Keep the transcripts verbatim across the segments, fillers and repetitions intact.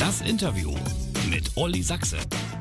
Das Interview mit Olli Sachse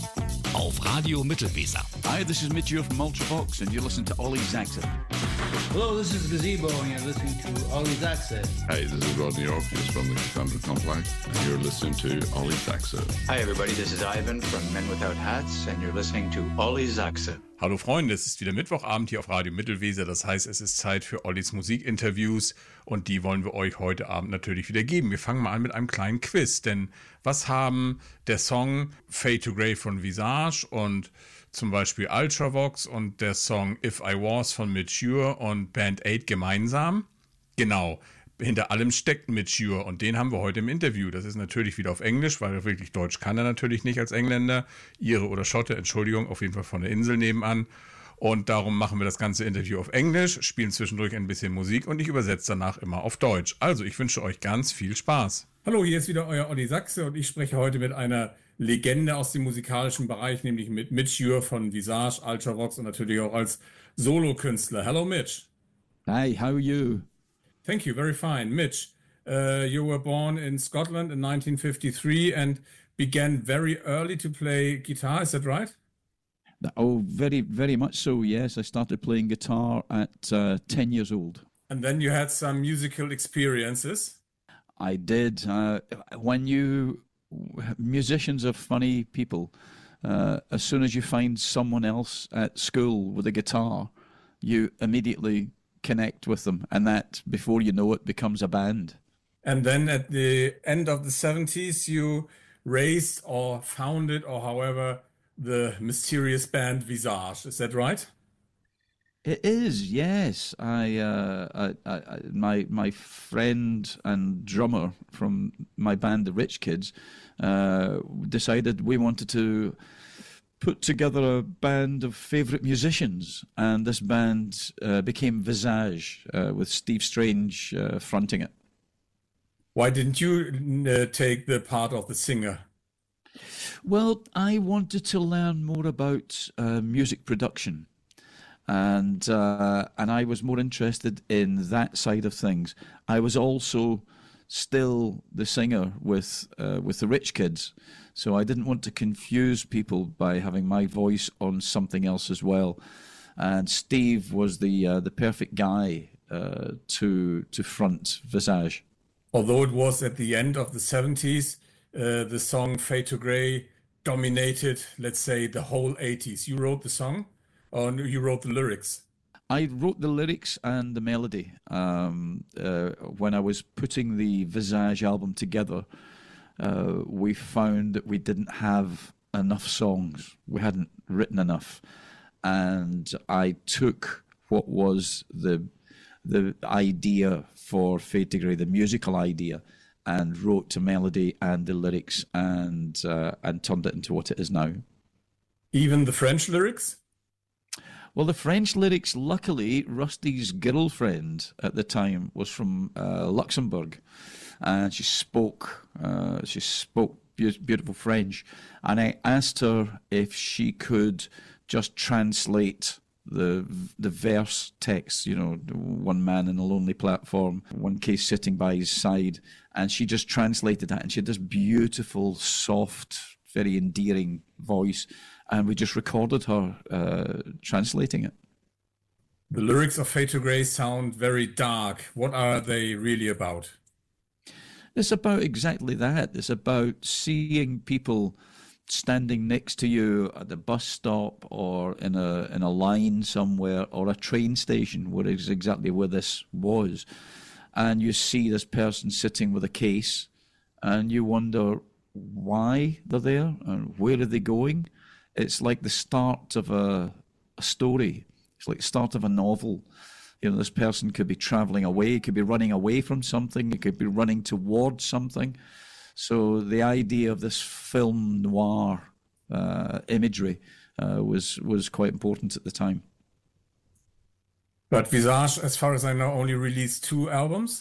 auf Radio Mittelweser. Hi, this is Mitch Ure from Ultravox and you're listening to Olli Sachse. Hello, this is Gazebo and you're listening to Olli Sachse. Hey, this is Rodney Orpheus from the Cassandra Complex and you're listening to Olli Sachse. Hi everybody, this is Ivan from Men Without Hats and you're listening to Olli Sachse. Hallo Freunde, es ist wieder Mittwochabend hier auf Radio Mittelweser, das heißt, es ist Zeit für Ollis Musikinterviews und die wollen wir euch heute Abend natürlich wieder geben. Wir fangen mal an mit einem kleinen Quiz, denn was haben der Song Fade to Grey von Visage und zum Beispiel Ultravox und der Song If I Was von Mitch Ure und Band Aid gemeinsam? Genau. Hinter allem steckt Mitch Ure und den haben wir heute im Interview. Das ist natürlich wieder auf Englisch, weil wirklich Deutsch kann er natürlich nicht als Engländer. Ire oder Schotte, Entschuldigung, auf jeden Fall von der Insel nebenan. Und darum machen wir das ganze Interview auf Englisch, spielen zwischendurch ein bisschen Musik und ich übersetze danach immer auf Deutsch. Also, ich wünsche euch ganz viel Spaß. Hallo, hier ist wieder euer Olli Sachse und ich spreche heute mit einer Legende aus dem musikalischen Bereich, nämlich mit Mitch Ure von Visage, Ultravox und natürlich auch als Solokünstler. Hello, Mitch. Hi, how are you? Thank you, very fine. Mitch, uh, you were born in Scotland in nineteen fifty-three and began very early to play guitar, is that right? Oh, very, very much so, yes. I started playing guitar at uh, ten years old. And then you had some musical experiences? I did. Uh, when you... Musicians are funny people. Uh, as soon as you find someone else at school with a guitar, you immediately connect with them, and that, before you know it, becomes a band. And then at the end of the seventies, you raised or founded, or however, the mysterious band Visage. Is that right? It is, yes. I, uh, I, I, my my friend and drummer from my band, the Rich Kids, uh, decided we wanted to put together a band of favourite musicians, and this band uh, became Visage, uh, with Steve Strange uh, fronting it. Why didn't you uh, take the part of the singer? Well, I wanted to learn more about uh, music production, and uh, and I was more interested in that side of things. I was also still the singer with uh, with the Rich Kids, so I didn't want to confuse people by having my voice on something else as well. And Steve was the uh, the perfect guy uh, to to front Visage. Although it was at the end of the seventies, uh, the song Fade to Grey dominated, let's say, the whole eighties. You wrote the song, or you wrote the lyrics? I wrote the lyrics and the melody. Um, uh, when I was putting the Visage album together, uh, we found that we didn't have enough songs. We hadn't written enough. And I took what was the the idea for Fade to Grey, the musical idea, and wrote the melody and the lyrics and uh, and turned it into what it is now. Even the French lyrics? Well, the French lyrics, luckily, Rusty's girlfriend at the time was from uh, Luxembourg, and she spoke uh, she spoke be- beautiful French, and I asked her if she could just translate the the verse text, you know, one man in a lonely platform, one case sitting by his side, and she just translated that, and she had this beautiful, soft, very endearing voice. And we just recorded her uh, translating it. The lyrics of Fade to Grey sound very dark. What are they really about? It's about exactly that. It's about seeing people standing next to you at the bus stop or in a in a line somewhere or a train station, where is exactly where this was. And you see this person sitting with a case and you wonder why they're there and where are they going. It's like the start of a, a story. It's like the start of a novel. You know, this person could be traveling away, could be running away from something, it could be running towards something. So the idea of this film noir uh, imagery uh, was was quite important at the time. But Visage, as far as I know, only released two albums?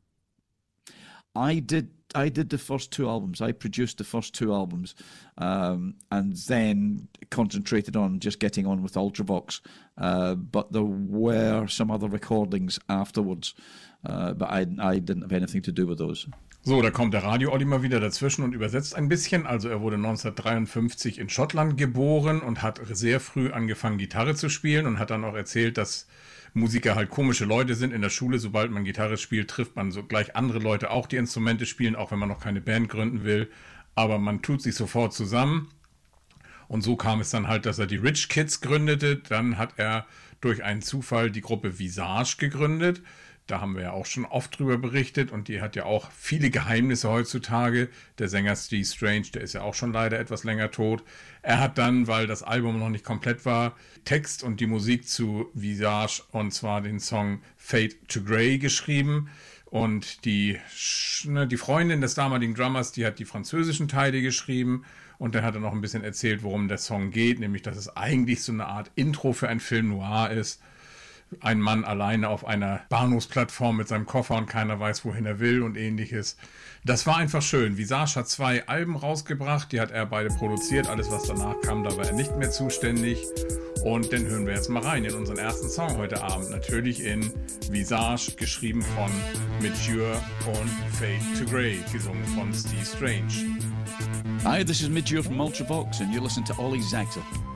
I did I did the first two albums. I produced the first two albums, um, and then concentrated on just getting on with Ultravox. Uh, but there were some other recordings afterwards, uh, but I I didn't have anything to do with those. So, da kommt der Radio-Olli mal wieder dazwischen und übersetzt ein bisschen. Also er wurde neunzehnhundertdreiundfünfzig in Schottland geboren und hat sehr früh angefangen, Gitarre zu spielen und hat dann auch erzählt, dass Musiker halt komische Leute sind in der Schule. Sobald man Gitarre spielt, trifft man so gleich andere Leute auch, die Instrumente spielen, auch wenn man noch keine Band gründen will. Aber man tut sich sofort zusammen. Und so kam es dann halt, dass er die Rich Kids gründete. Dann hat er durch einen Zufall die Gruppe Visage gegründet. Da haben wir ja auch schon oft drüber berichtet und die hat ja auch viele Geheimnisse heutzutage. Der Sänger Steve Strange, der ist ja auch schon leider etwas länger tot. Er hat dann, weil das Album noch nicht komplett war, Text und die Musik zu Visage und zwar den Song Fade to Grey geschrieben. Und die, ne, die Freundin des damaligen Drummers, die hat die französischen Teile geschrieben. Und dann hat er noch ein bisschen erzählt, worum der Song geht, nämlich dass es eigentlich so eine Art Intro für ein Film noir ist. Ein Mann alleine auf einer Bahnhofsplattform mit seinem Koffer und keiner weiß, wohin er will und ähnliches. Das war einfach schön. Visage hat zwei Alben rausgebracht, die hat er beide produziert. Alles, was danach kam, da war er nicht mehr zuständig. Und dann hören wir jetzt mal rein in unseren ersten Song heute Abend. Natürlich in Visage, geschrieben von Midure und Fade to Grey, gesungen von Steve Strange. Hi, this is Midure from Ultravox and you're listening to Ollie Zaxer.